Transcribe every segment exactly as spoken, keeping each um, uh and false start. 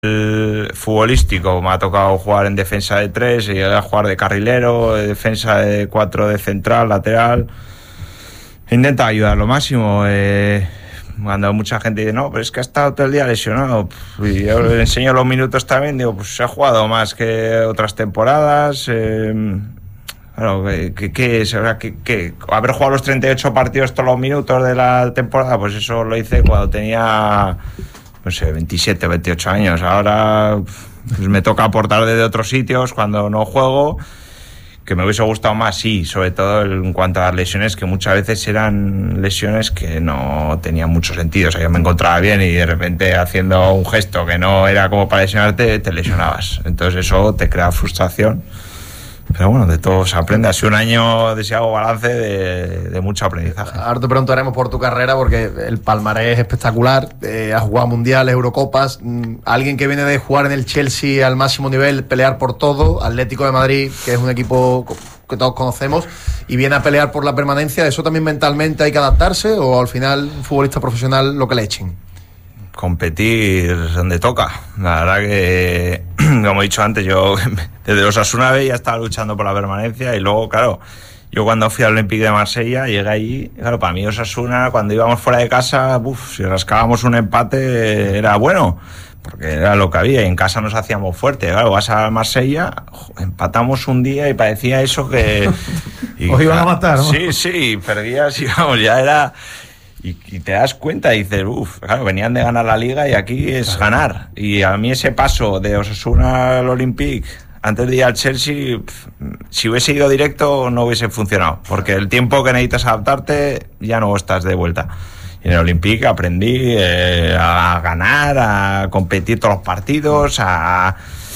El futbolístico me ha tocado jugar en defensa de tres, y a jugar de carrilero, de defensa de cuatro, de central, lateral. Intenta ayudar lo máximo. Eh, cuando mucha gente dice, no, pero es que ha estado todo el día lesionado, y yo le enseño los minutos también, digo, pues se ha jugado más que otras temporadas. Eh, Claro, ¿qué, qué es? ¿Qué, qué? ¿Haber jugado los treinta y ocho partidos todos los minutos de la temporada? Pues eso lo hice cuando tenía, no sé, veintisiete, veintiocho años. Ahora pues me toca aportar desde otros sitios cuando no juego, que me hubiese gustado más, sí, sobre todo en cuanto a las lesiones, que muchas veces eran lesiones que no tenían mucho sentido. O sea, yo me encontraba bien y de repente haciendo un gesto que no era como para lesionarte, te lesionabas. Entonces eso te crea frustración. Pero bueno, de todo se aprende. Ha sido un año de ese balance de, de mucho aprendizaje. Ahora te preguntaremos por tu carrera, porque el palmarés es espectacular. Eh, has jugado mundiales, Eurocopas. Mm, alguien que viene de jugar en el Chelsea al máximo nivel, pelear por todo. Atlético de Madrid, que es un equipo que todos conocemos, y viene a pelear por la permanencia. ¿Eso también mentalmente hay que adaptarse, o al final un futbolista profesional lo que le echen? Competir donde toca. La verdad que, como he dicho antes, yo desde Osasuna B ya estaba luchando por la permanencia, y luego, claro, yo cuando fui al Olympique de Marsella llegué allí, claro, para mí Osasuna, cuando íbamos fuera de casa, uf, si rascábamos un empate era bueno, porque era lo que había, y en casa nos hacíamos fuerte. Claro, vas a Marsella, empatamos un día y parecía eso que... Y, os iban a matar, ¿no? Sí, sí, perdías y vamos, ya era... Y, y te das cuenta y dices, uff, claro, venían de ganar la Liga y aquí es ganar. Y a mí ese paso de Osasuna al Olympique, antes de ir al Chelsea, pff, si hubiese ido directo no hubiese funcionado, porque el tiempo que necesitas adaptarte ya no estás de vuelta. Y en el Olympique aprendí eh, a ganar, a competir todos los partidos, a...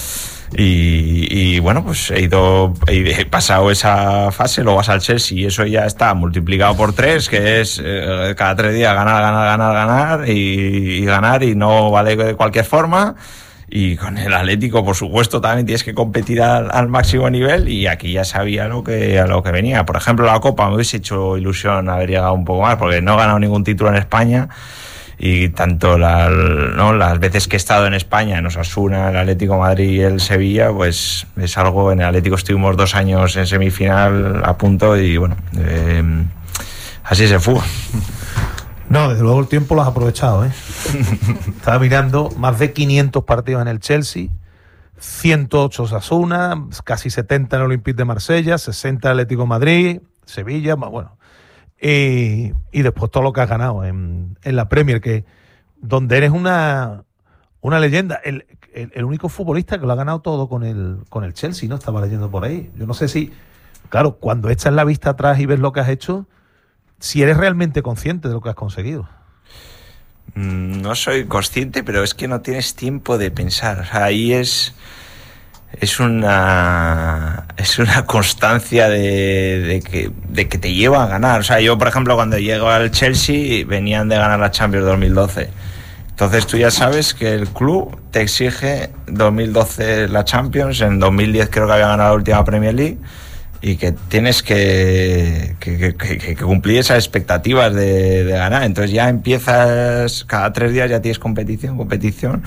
Y, y bueno, pues he ido he pasado esa fase, luego vas al Chelsea y eso ya está multiplicado por tres, que es eh, cada tres días ganar, ganar, ganar, ganar y, y ganar, y no vale de cualquier forma. Y con el Atlético, por supuesto, también tienes que competir al, al máximo nivel, y aquí ya sabía lo que, a lo que venía. Por ejemplo, la Copa me hubiese hecho ilusión haber llegado un poco más, porque no he ganado ningún título en España. Y tanto la, ¿no? las veces que he estado en España, en Osasuna, el Atlético de Madrid y el Sevilla, pues es algo. En el Atlético estuvimos dos años en semifinal a punto, y bueno, eh, así se fue. No, desde luego el tiempo lo has aprovechado, ¿eh? Estaba mirando más de quinientos partidos en el Chelsea, ciento ocho Osasuna, casi setenta en el Olympique de Marsella, sesenta en el Atlético de Madrid, Sevilla, bueno. Y, y después todo lo que has ganado en, en la Premier, que donde eres una, una leyenda, el, el, el único futbolista que lo ha ganado todo con el, con el Chelsea, ¿no? Estaba leyendo por ahí. Yo no sé si, claro, cuando echas la vista atrás y ves lo que has hecho, si eres realmente consciente de lo que has conseguido. No soy consciente, pero es que no tienes tiempo de pensar. O sea, ahí es... Es una es una constancia de, de, que, de que te lleva a ganar. O sea, yo, por ejemplo, cuando llego al Chelsea, venían de ganar la Champions dos mil doce. Entonces tú ya sabes que el club te exige dos mil doce la Champions, en dos mil diez creo que había ganado la última Premier League, y que tienes que, que, que, que, que cumplir esas expectativas de, de ganar. Entonces ya empiezas, cada tres días ya tienes competición, competición.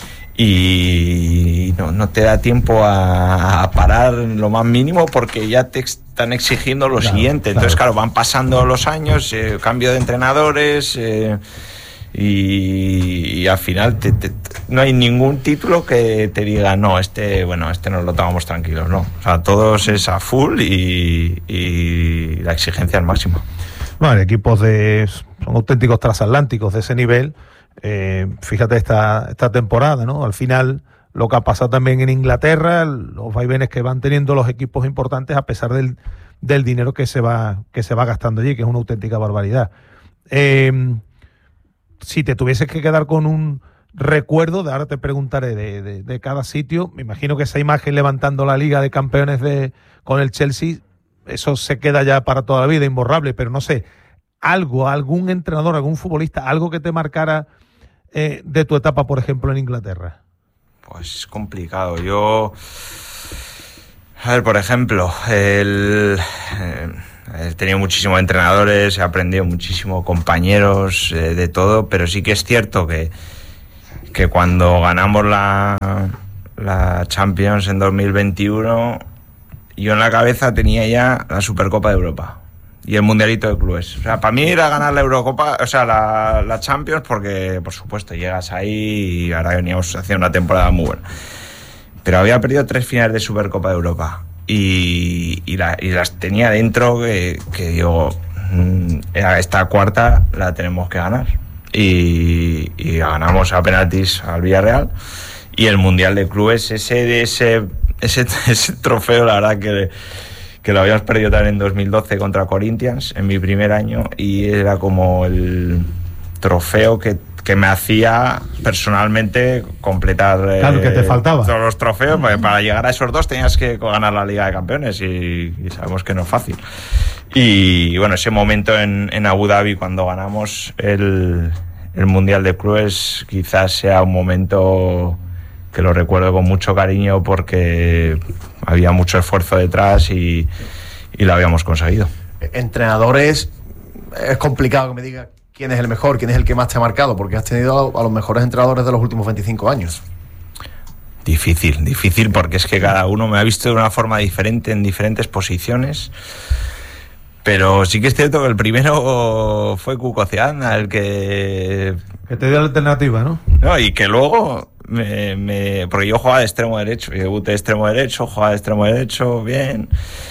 Y no, no te da tiempo a, a parar lo más mínimo, porque ya te están exigiendo lo claro, siguiente. Entonces, claro. claro, van pasando los años, eh, cambio de entrenadores, eh, y, y al final te, te, no hay ningún título que te diga, no, este, bueno, este nos lo tomamos tranquilos, no. O sea, todos es a full y, y la exigencia al máximo. Bueno, equipos de son auténticos transatlánticos de ese nivel. Eh, fíjate esta, esta temporada, ¿no? Al final, lo que ha pasado también en Inglaterra, los vaivenes que van teniendo los equipos importantes a pesar del, del dinero que se va que se va gastando allí, que es una auténtica barbaridad. Eh, si te tuvieses que quedar con un recuerdo, de ahora te preguntaré de, de, de cada sitio, me imagino que esa imagen levantando la Liga de Campeones de con el Chelsea, eso se queda ya para toda la vida, imborrable, pero no sé, algo, algún entrenador, algún futbolista, algo que te marcara Eh, de tu etapa, por ejemplo, en Inglaterra. Pues es complicado. Yo, a ver, por ejemplo, el, eh, he tenido muchísimos entrenadores, he aprendido muchísimo, compañeros, eh, de todo, pero sí que es cierto que que cuando ganamos la, la Champions en dos mil veintiuno, yo en la cabeza tenía ya la Supercopa de Europa y el Mundialito de Clubes. O sea, para mí era ganar la Eurocopa, o sea, la, la Champions, porque, por supuesto, llegas ahí y ahora veníamos haciendo una temporada muy buena. Pero había perdido tres finales de Supercopa de Europa y, y, la, y las tenía dentro que, que digo, esta cuarta la tenemos que ganar. Y, y ganamos a penaltis al Villarreal. Y el Mundial de Clubes, ese, ese, ese, ese trofeo, la verdad que... que lo habíamos perdido también en dos mil doce contra Corinthians, en mi primer año, y era como el trofeo que, que me hacía personalmente completar claro, eh, que te faltaba. todos los trofeos. Porque para llegar a esos dos tenías que ganar la Liga de Campeones y, y sabemos que no es fácil. Y bueno, ese momento en, en Abu Dhabi, cuando ganamos el, el Mundial de Clubes, quizás sea un momento que lo recuerdo con mucho cariño porque había mucho esfuerzo detrás y, y lo habíamos conseguido. Entrenadores, es complicado que me diga quién es el mejor, quién es el que más te ha marcado, porque has tenido a los mejores entrenadores de los últimos veinticinco años. Difícil, difícil, porque es que cada uno me ha visto de una forma diferente en diferentes posiciones. Pero sí que es cierto que el primero fue Cuco Ceana, el que... Que te dio la alternativa, ¿no? No, y que luego... Me, me, porque yo jugaba de extremo derecho, y debuté de extremo derecho, jugaba de extremo derecho, bien,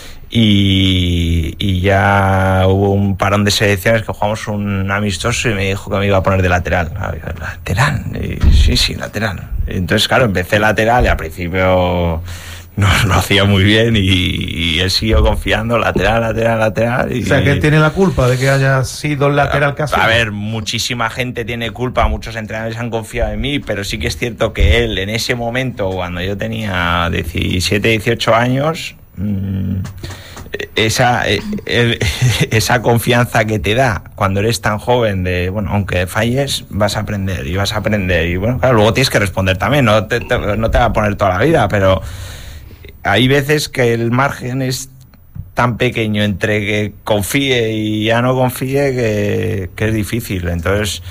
y, y ya hubo un parón de selecciones que jugamos un amistoso y me dijo que me iba a poner de lateral. ¿Lateral? Y, sí, sí, lateral. Entonces, claro, empecé lateral y al principio no lo hacía muy bien y, y él siguió confiando, lateral, lateral, lateral. Y, o sea, que él tiene la culpa de que haya sido el lateral casi. A ver, muchísima gente tiene culpa, muchos entrenadores han confiado en mí, pero sí que es cierto que él en ese momento, cuando yo tenía diecisiete, dieciocho años, mmm, esa, el, esa confianza que te da cuando eres tan joven de, bueno, aunque falles, vas a aprender y vas a aprender. Y bueno, claro, luego tienes que responder también, no te, te, no te va a poner toda la vida, pero... hay veces que el margen es tan pequeño entre que confíe y ya no confíe que, que es difícil. Entonces,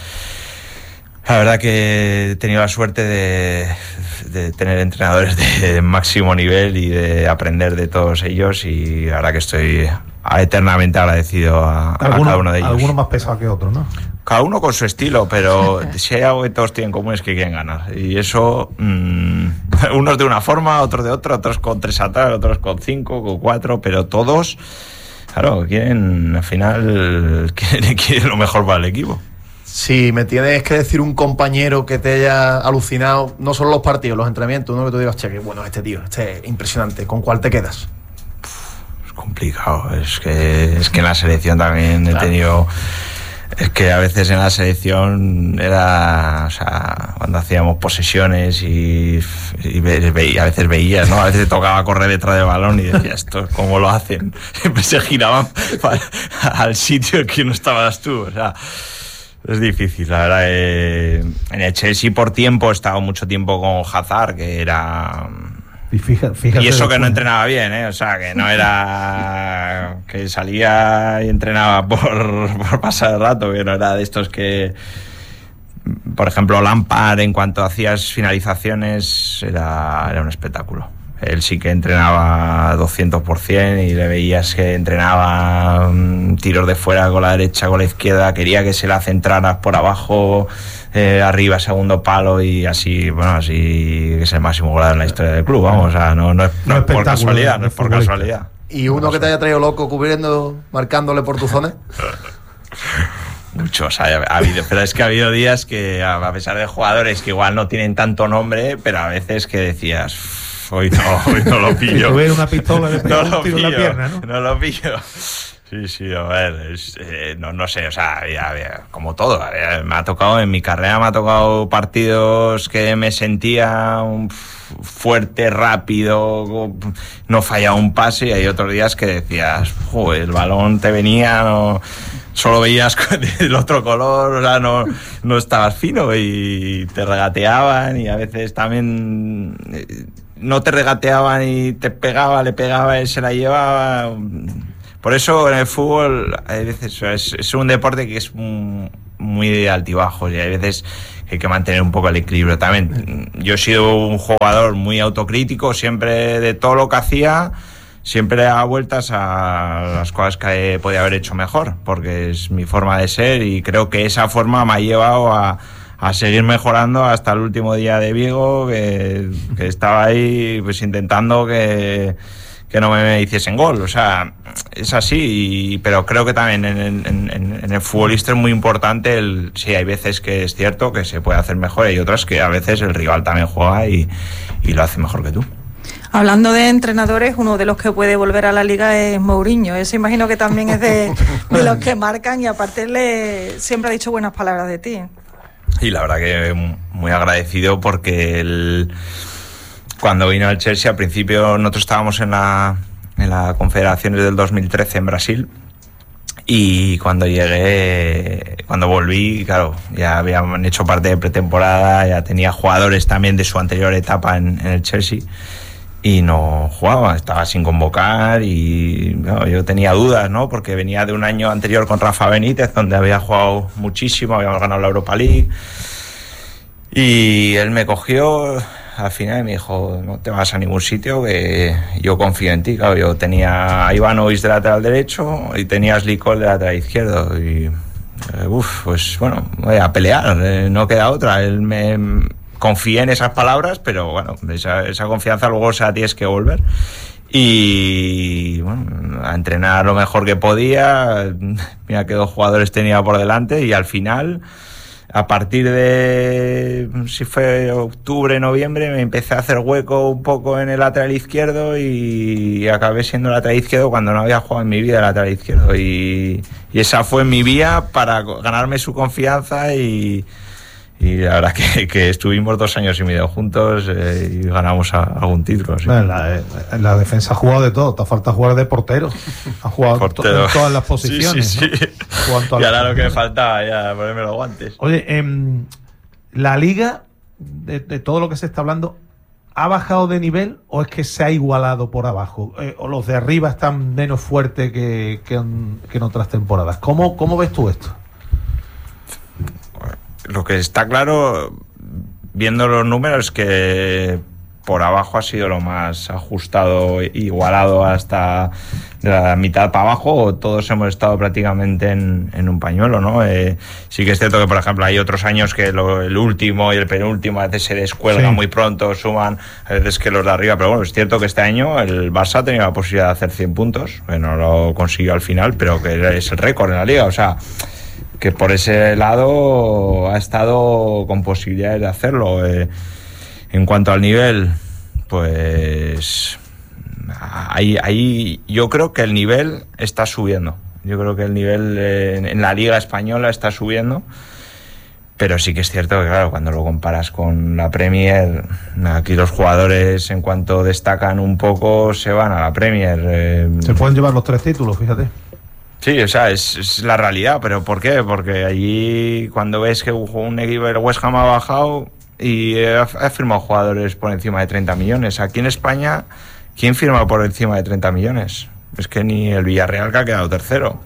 la verdad que he tenido la suerte de, de tener entrenadores de máximo nivel y de aprender de todos ellos, y la verdad que estoy eternamente agradecido a, a cada uno de ellos. Algunos más pesados que otros, ¿no? Cada uno con su estilo, pero si hay algo que todos tienen en común es que quieren ganar. Y eso, mmm, unos de una forma, otros de otra, otros con tres atrás, otros con cinco, con cuatro, pero todos, claro, quieren, al final, quieren, quieren lo mejor para el equipo. Si me tienes que decir un compañero que te haya alucinado, no solo los partidos, los entrenamientos, uno que tú digas, che, que bueno este tío, este es impresionante, ¿con cuál te quedas? Es complicado, es que, es que en la selección también he claro. tenido... Es que a veces en la selección era, o sea, cuando hacíamos posesiones y, y, ve, y a veces veías, ¿no? A veces te tocaba correr detrás del balón y decías, esto, ¿cómo lo hacen? Siempre se giraban para, al sitio que no estabas tú, o sea, es difícil, la verdad. Eh, en el Chelsea por tiempo he estado mucho tiempo con Hazard, que era... Y, fíjate, fíjate y eso que después. no entrenaba bien, ¿eh? O sea, que no era que salía y entrenaba por, por pasar el rato, que no era de estos que, por ejemplo, Lampard, en cuanto hacías finalizaciones, era, era un espectáculo. Él sí que entrenaba doscientos por ciento y le veías que entrenaba um, tiros de fuera con la derecha, con la izquierda, quería que se la centraras por abajo, eh, arriba, segundo palo, y así, bueno, así es el máximo goleador en la historia del club, vamos, o sea, no, no es, no es por casualidad, no es por casualidad. ¿Y uno que te haya traído loco cubriendo, marcándole por tu zona? Muchos, ha, ha habido, pero es que ha habido días que, a pesar de jugadores que igual no tienen tanto nombre, pero a veces que decías... Hoy no, hoy no lo pillo. Si tuviera una pistola le pego no un tiro en la pierna, ¿no? No lo pillo. Sí, sí, a ver, es, eh, no, no sé, o sea, ya, ya, como todo, ya, me ha tocado, en mi carrera me ha tocado partidos que me sentía un fuerte, rápido, no fallaba un pase, y hay otros días que decías, joder, el balón te venía, no, solo veías el otro color, o sea, no, no estabas fino y te regateaban, y a veces también... Eh, no te regateaban y te pegaba, le pegaba y se la llevaba. Por eso en el fútbol a veces es, es un deporte que es un, muy de altibajos y hay veces que hay que mantener un poco el equilibrio también. Yo he sido un jugador muy autocrítico, siempre de todo lo que hacía, siempre daba vueltas a las cosas que podía haber hecho mejor, porque es mi forma de ser y creo que esa forma me ha llevado a, a seguir mejorando hasta el último día de Vigo, que, que estaba ahí pues intentando que, que no me hiciesen gol. O sea, es así, y, pero creo que también en, en, en, en el futbolista es muy importante el, sí, hay veces que es cierto que se puede hacer mejor y hay otras que a veces el rival también juega y, y lo hace mejor que tú. Hablando de entrenadores, uno de los que puede volver a la liga es Mourinho. Ese imagino que también es de, de los que marcan y aparte le siempre ha dicho buenas palabras de ti. Y la verdad que muy agradecido porque el, cuando vino al Chelsea al principio nosotros estábamos en la, en la Confederaciones del dos mil trece en Brasil y cuando llegué, cuando volví, claro, ya habían hecho parte de pretemporada, ya tenía jugadores también de su anterior etapa en, en el Chelsea. Y no jugaba, estaba sin convocar y no, yo tenía dudas, ¿no? Porque venía de un año anterior con Rafa Benítez, donde había jugado muchísimo, habíamos ganado la Europa League. Y él me cogió al final y me dijo, no te vas a ningún sitio, que yo confío en ti. Claro, yo tenía a Ivanovic de lateral derecho y tenía a Slikol de lateral izquierdo. Y, eh, uff, pues bueno, voy a pelear, eh, no queda otra. Él me... Confié en esas palabras, pero bueno, esa, esa confianza luego se la tienes que volver. Y bueno, a entrenar lo mejor que podía. Mira qué dos jugadores tenía por delante y al final, a partir de, si fue octubre, noviembre, me empecé a hacer hueco un poco en el lateral izquierdo y acabé siendo lateral izquierdo cuando no había jugado en mi vida lateral izquierdo. Y, y esa fue mi vía para ganarme su confianza y... Y la verdad que, que estuvimos dos años y medio juntos eh, y ganamos a, algún título. ¿Sí? En, la, en la defensa ha jugado de todo, te falta jugar de portero. Ha jugado portero. En todas las posiciones. Sí, sí, sí. ¿No? Y ahora lo que me faltaba, ya ponerme los guantes. Oye, eh, la liga, de, de todo lo que se está hablando, ¿ha bajado de nivel o es que se ha igualado por abajo? Eh, ¿O los de arriba están menos fuertes que, que, en, que en otras temporadas? ¿Cómo, cómo ves tú esto? Lo que está claro, viendo los números, que por abajo ha sido lo más ajustado, igualado hasta de la mitad para abajo. Todos hemos estado prácticamente en, en un pañuelo, ¿no? Eh, sí que es cierto que, por ejemplo, hay otros años que lo, el último y el penúltimo a veces se descuelgan sí. muy pronto, suman, a veces que los de arriba. Pero bueno, es cierto que este año el Barça ha tenido la posibilidad de hacer cien puntos, que no lo consiguió al final, pero que es el récord en la liga, o sea... que por ese lado ha estado con posibilidades de hacerlo. Eh, en cuanto al nivel, pues ahí, ahí yo creo que el nivel está subiendo. Yo creo que el nivel en, en la Liga Española está subiendo, pero sí que es cierto que, claro, cuando lo comparas con la Premier, aquí los jugadores, en cuanto destacan un poco, se van a la Premier. Eh, se pueden llevar los tres títulos, fíjate. Sí, o sea, es, es la realidad, pero ¿por qué? Porque allí cuando ves que un equipo del West Ham ha bajado y ha, ha firmado jugadores por encima de treinta millones. Aquí en España, ¿quién firma por encima de treinta millones? Es que ni el Villarreal, que ha quedado tercero.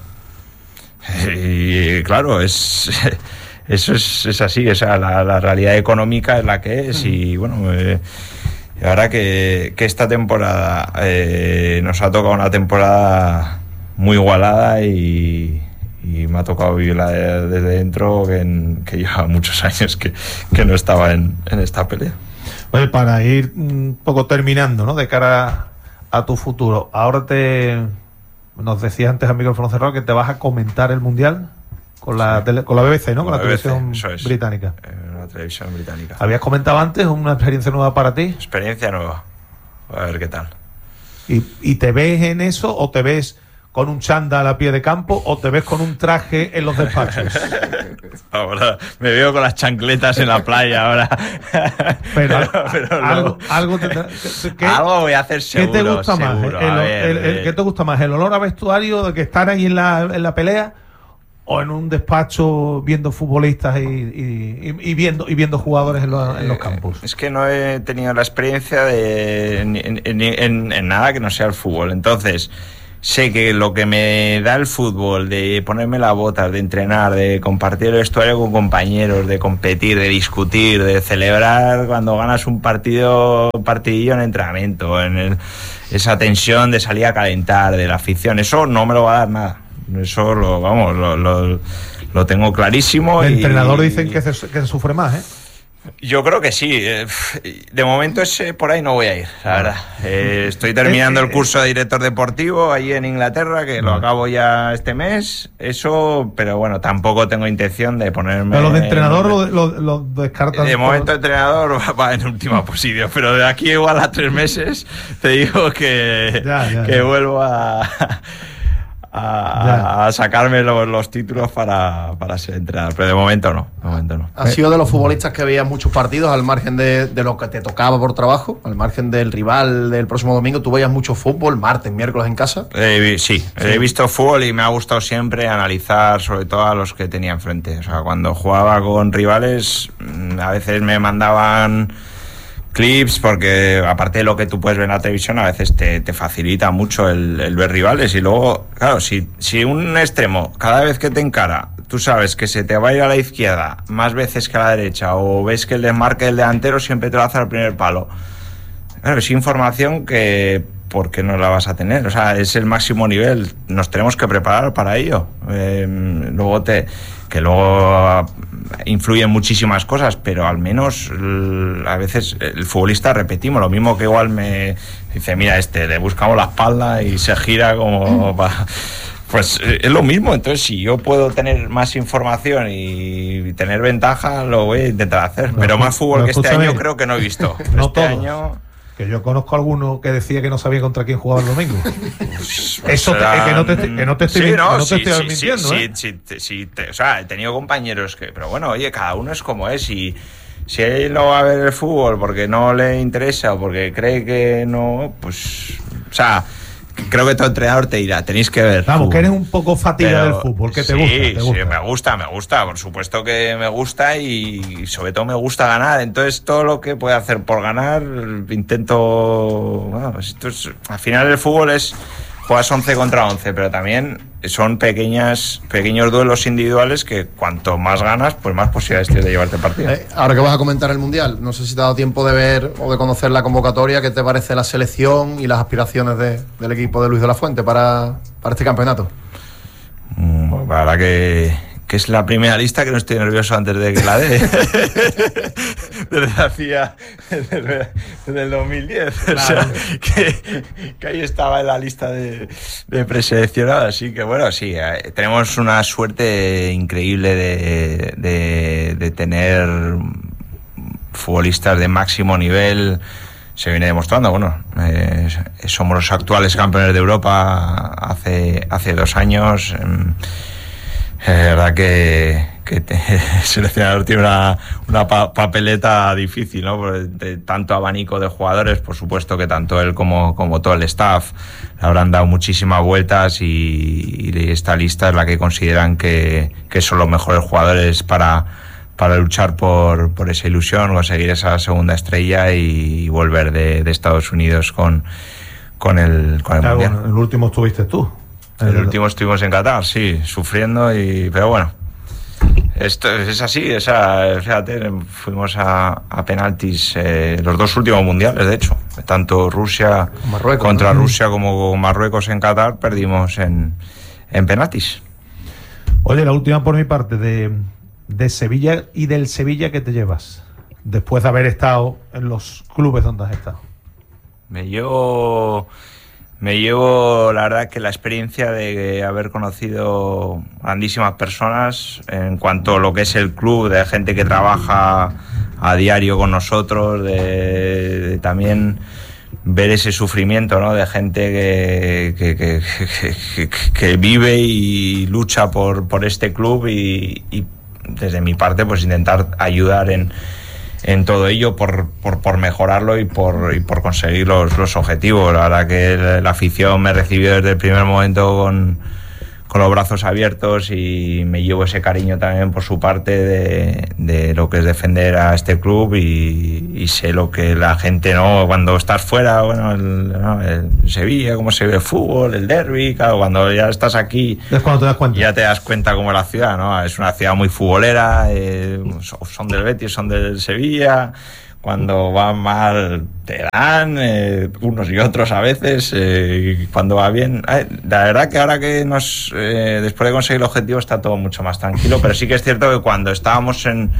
Y claro, es eso es, es así, o sea, la, la realidad económica es la que es y bueno... Eh, ahora que, que esta temporada eh, nos ha tocado una temporada... muy igualada y, y me ha tocado vivirla de, desde dentro, que, en, que lleva muchos años que, que no estaba en, en esta pelea. Oye, para ir un poco terminando, ¿no? De cara a, a tu futuro, ahora te nos decías antes a micrófono cerrado que te vas a comentar el Mundial con la, sí. tele, con la B B C, ¿no? Con, con la, la televisión es. británica. Eh, la televisión británica. ¿Habías comentado antes una experiencia nueva para ti? Experiencia nueva. A ver qué tal. ¿Y, y te ves en eso o te ves con un chándal a pie de campo o te ves con un traje en los despachos? Ahora me veo con las chancletas en la playa ahora. Pero, pero, pero algo, no. algo, te, ¿qué, algo voy a hacer seguro. ¿Qué te gusta seguro, más? El, ver, el, el, ¿Qué te gusta más? ¿El olor a vestuario de que estar ahí en la, en la pelea o en un despacho viendo futbolistas y, y, y, viendo, y viendo jugadores en los, en los campos? Es que no he tenido la experiencia de en, en, en, en nada que no sea el fútbol. Entonces... sé que lo que me da el fútbol, de ponerme las botas, de entrenar, de compartir el vestuario con compañeros, de competir, de discutir, de celebrar cuando ganas un partido, un partidillo en entrenamiento, en el, esa tensión de salir a calentar, de la afición, eso no me lo va a dar nada. Eso lo, vamos, lo, lo, lo tengo clarísimo. El y, entrenador dicen que se, que se sufre más, ¿eh? Yo creo que sí. De momento ese por ahí no voy a ir, la verdad. Eh, estoy terminando el curso de director deportivo ahí en Inglaterra, que lo acabo ya este mes. Eso, pero bueno, tampoco tengo intención de ponerme... Pero lo de entrenador lo, lo, lo descartan. De momento el entrenador va, va en última posición, pero de aquí igual a tres meses te digo que, ya, ya, que ya. vuelvo a... A, a sacarme los, los títulos para, para ser entrenador, pero de momento no, de momento no. ¿Has sido de los futbolistas que veías muchos partidos al margen de, de lo que te tocaba por trabajo, al margen del rival del próximo domingo? ¿Tú veías mucho fútbol, martes, miércoles en casa? Eh, sí, sí, he visto fútbol y me ha gustado siempre analizar sobre todo a los que tenía enfrente. O sea, cuando jugaba con rivales, a veces me mandaban clips, porque aparte de lo que tú puedes ver en la televisión, a veces te, te facilita mucho el, el ver rivales. Y luego, claro, si, si un extremo, cada vez que te encara, tú sabes que se te va a ir a la izquierda más veces que a la derecha, o ves que el desmarque del delantero siempre te lo hace al primer palo. Claro, es información que, porque no la vas a tener, o sea, es el máximo nivel, nos tenemos que preparar para ello. Eh, luego te, que luego influyen muchísimas cosas, pero al menos a veces el futbolista, repetimos, lo mismo que igual me dice, mira, este, le buscamos la espalda y se gira como para... Pues es lo mismo. Entonces, si yo puedo tener más información y tener ventaja, lo voy a intentar hacer, no, pero más fútbol no, que este año creo que no he visto. No este todos. año... Que yo conozco a alguno que decía que no sabía contra quién jugaba el domingo. Pues, Eso te, que, no te, que no te estoy, sí, no, que no te sí, estoy sí, mintiendo, sí, ¿eh? sí, sí, sí, te, o sea, he tenido compañeros que... Pero bueno, oye, cada uno es como es. Y si él no va a ver el fútbol porque no le interesa o porque cree que no, pues... O sea... Creo que todo entrenador te dirá, tenéis que ver. Vamos, fútbol. Que eres un poco fatiga del fútbol, que te sí, gusta, te gusta. Sí, me gusta, me gusta, por supuesto que me gusta y sobre todo me gusta ganar. Entonces todo lo que pueda hacer por ganar, intento... Bueno, esto es, al final el fútbol es... Juegas once contra once, pero también son pequeñas pequeños duelos individuales que cuanto más ganas, pues más posibilidades tienes de llevarte el partido. Eh, ahora que vas a comentar el Mundial, no sé si te ha dado tiempo de ver o de conocer la convocatoria. ¿Qué te parece la selección y las aspiraciones de, del equipo de Luis de la Fuente para, para este campeonato? Mm, la verdad que, que es la primera lista que no estoy nervioso antes de que la dé. Desde hacía... Desde, desde el dos mil diez. Claro. O sea, que, que ahí estaba en la lista de, de preseleccionados. Así que bueno, sí, eh, tenemos una suerte increíble de, de, de tener futbolistas de máximo nivel. Se viene demostrando, bueno, eh, somos los actuales campeones de Europa hace, hace dos años. Eh, Es verdad que, que te, el seleccionador tiene una, una pa, papeleta difícil, ¿no? De tanto abanico de jugadores, por supuesto que tanto él como, como todo el staff le habrán dado muchísimas vueltas y, y esta lista es la que consideran que, que son los mejores jugadores para, para luchar por, por esa ilusión, conseguir esa segunda estrella y, y volver de, de Estados Unidos con, con el, con el claro, Mundial. Bueno, el último estuviste tú. El último estuvimos en Qatar, sí, sufriendo, y pero bueno, esto es así, o sea, fíjate, fuimos a, a penaltis eh, los dos últimos mundiales, de hecho, tanto Rusia Marruecos, contra ¿no? Rusia como Marruecos en Qatar, perdimos en, en penaltis. Oye, la última por mi parte, de, de Sevilla y del Sevilla, ¿qué te llevas? Después de haber estado en los clubes donde has estado. Me llevo... Me llevo, la verdad, que la experiencia de haber conocido grandísimas personas en cuanto a lo que es el club, de gente que trabaja a diario con nosotros, de, de también ver ese sufrimiento, ¿no? De gente que, que, que, que, que, que vive y lucha por, por este club y, y desde mi parte pues intentar ayudar en en todo ello por, por, por mejorarlo y por, y por conseguir los, los objetivos. La verdad que la afición me recibió desde el primer momento con, con los brazos abiertos, y me llevo ese cariño también por su parte de, de lo que es defender a este club, y, y sé lo que la gente, ¿no? Cuando estás fuera, bueno, el, ¿no? el Sevilla, cómo se ve el fútbol, el derbi, claro, cuando ya estás aquí, es cuando te das cuenta. Ya te das cuenta cómo es la ciudad, ¿no? Es una ciudad muy futbolera, eh, son del Betis, son del Sevilla. Cuando van mal te dan, eh, unos y otros a veces, eh, y cuando va bien... Eh, la verdad que ahora que nos eh, después de conseguir el objetivo está todo mucho más tranquilo, pero sí que es cierto que cuando estábamos en,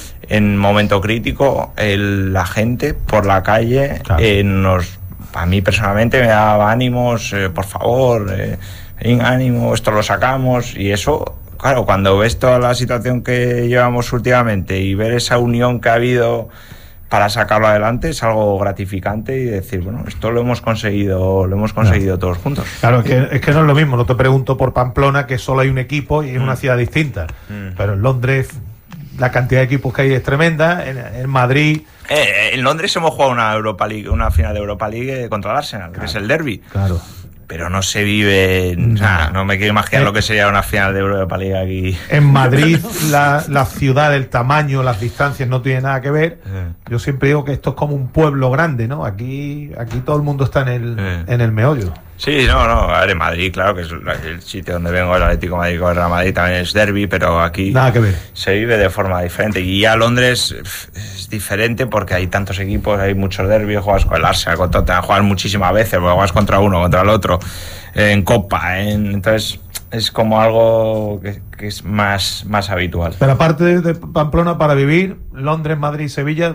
en momento crítico, el, la gente por la calle, claro. eh, nos, a mí personalmente me daba ánimos, eh, por favor, eh, ánimo, esto lo sacamos, y eso... Claro, cuando ves toda la situación que llevamos últimamente y ver esa unión que ha habido para sacarlo adelante, es algo gratificante, y decir, bueno, esto lo hemos conseguido, lo hemos conseguido no. todos juntos. Claro, es que, es que no es lo mismo, no te pregunto por Pamplona, que solo hay un equipo y es mm. una ciudad distinta, mm. pero en Londres la cantidad de equipos que hay es tremenda, en, en Madrid... Eh, en Londres hemos jugado una Europa League, una final de Europa League contra el Arsenal, claro. que es el derbi. Claro. Pero no se vive... No, o sea, no me quiero imaginar eh, lo que sería una final de Europa League aquí. En Madrid, la, la ciudad, el tamaño, las distancias no tiene nada que ver. Eh. Yo siempre digo que esto es como un pueblo grande, ¿no? Aquí aquí todo el mundo está en el, eh. en el meollo. Sí, no, no, a ver, en Madrid, claro, que es el sitio donde vengo, el Atlético de Madrid, con el Real Madrid, también es derbi, pero aquí nada que ver. Se vive de forma diferente. Y ya Londres es diferente porque hay tantos equipos, hay muchos derbis, juegas con el Arsenal, con Tottenham, juegas muchísimas veces, porque juegas contra uno, contra el otro, en Copa, en, entonces es como algo que, que es más, más habitual. Pero aparte de, de Pamplona, para vivir, Londres, Madrid, Sevilla,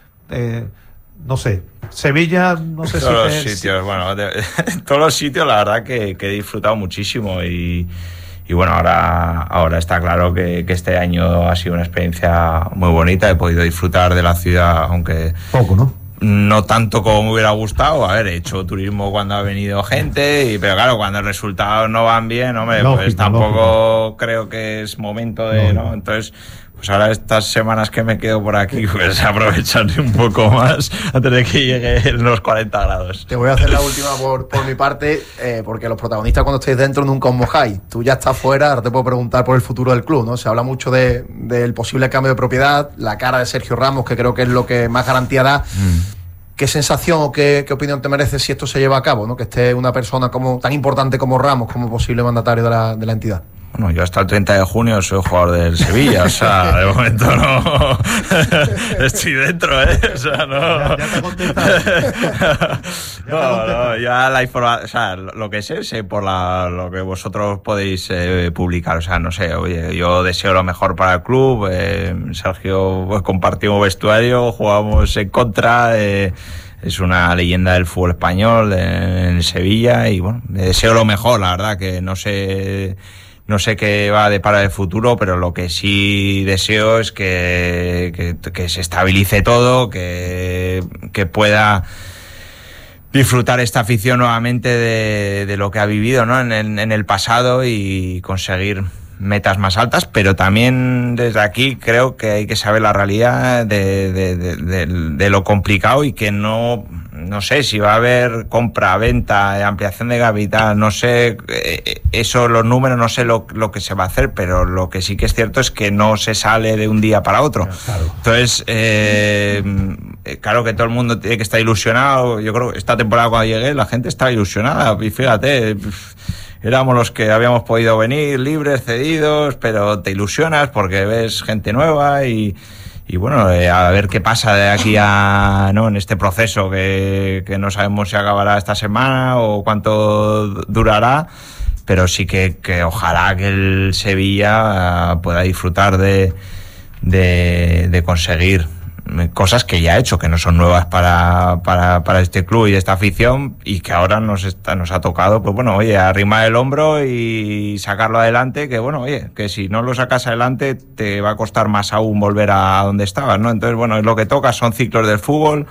eh, no sé, Sevilla, no sé todos si... Todos los sitios, bueno, de, todos los sitios la verdad que, que he disfrutado muchísimo, y, y bueno, ahora, ahora está claro que, que este año ha sido una experiencia muy bonita, he podido disfrutar de la ciudad, aunque... Poco, ¿no? No tanto como me hubiera gustado. A ver, he hecho turismo cuando ha venido gente, y, pero claro, cuando los resultados no van bien, hombre, lógico, pues tampoco lógico. Creo que es momento de, no, ¿no? Entonces, pues ahora estas semanas que me quedo por aquí, pues aprovecharé un poco más antes de que lleguen los cuarenta grados. Te voy a hacer la última por, por mi parte, eh, porque los protagonistas cuando estéis dentro nunca os mojáis. Tú ya estás fuera, ahora te puedo preguntar por el futuro del club, ¿no? Se habla mucho de, del posible cambio de propiedad, la cara de Sergio Ramos, que creo que es lo que más garantía da. Mm. ¿Qué sensación o qué, qué opinión te merece si esto se lleva a cabo, ¿no? Que esté una persona como tan importante como Ramos como posible mandatario de la, de la entidad? Bueno, yo hasta el treinta de junio soy jugador del Sevilla, o sea, de momento no estoy dentro, ¿eh? O sea, no... Ya, ya te he contestado. No, no, ya la información, o sea, lo que sé, sé por la, lo que vosotros podéis eh, publicar, o sea, no sé, oye, yo deseo lo mejor para el club, eh, Sergio, pues compartimos vestuario, jugamos en contra, eh, es una leyenda del fútbol español eh, en Sevilla, y bueno, le deseo lo mejor, la verdad, que no sé... No sé qué va a deparar el futuro, pero lo que sí deseo es que, que, que se estabilice todo, que, que pueda disfrutar esta afición nuevamente de, de lo que ha vivido, ¿no? en, el, en el pasado, y conseguir metas más altas, pero también desde aquí creo que hay que saber la realidad de, de, de, de, de lo complicado, y que no, no sé si va a haber compra, venta, ampliación de capital, no sé, eso, los números, no sé lo, lo que se va a hacer, pero lo que sí que es cierto es que no se sale de un día para otro. Claro. Entonces, eh, claro que todo el mundo tiene que estar ilusionado. Yo creo que esta temporada cuando llegué la gente estaba ilusionada, y fíjate, éramos los que habíamos podido venir libres, cedidos, pero te ilusionas porque ves gente nueva, y, y bueno, eh, a ver qué pasa de aquí a, ¿no? en este proceso que, que no sabemos si acabará esta semana o cuánto durará, pero sí que, que ojalá que el Sevilla uh, pueda disfrutar de, de, de conseguir cosas que ya ha hecho, que no son nuevas para, para, para este club y esta afición, y que ahora nos está, nos ha tocado, pues bueno, oye, arrimar el hombro y sacarlo adelante, que bueno, oye, que si no lo sacas adelante te va a costar más aún volver a donde estabas, ¿no? Entonces, bueno, es lo que toca, son ciclos del fútbol,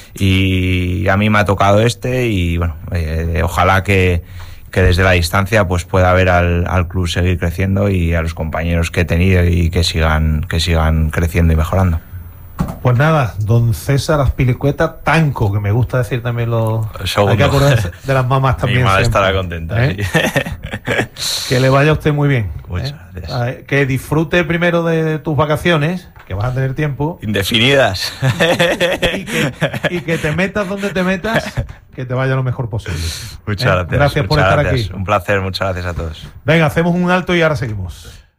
y a mí me ha tocado este, y bueno, eh, ojalá que que desde la distancia pues pueda ver al, al club seguir creciendo, y a los compañeros que he tenido, y que sigan que sigan creciendo y mejorando. Pues nada, don César Azpilicueta Tanco, que me gusta decir también los... Segundo. Hay que acordarse de las mamás también. Mi madre siempre, estará contenta. ¿eh? Sí. Que le vaya a usted muy bien. Muchas ¿eh? gracias. Que disfrute primero de tus vacaciones, que vas a tener tiempo. Indefinidas. Y que, y que te metas donde te metas, que te vaya lo mejor posible. Muchas ¿eh? gracias. Gracias por muchas estar gracias. aquí. Un placer, muchas gracias a todos. Venga, hacemos un alto y ahora seguimos.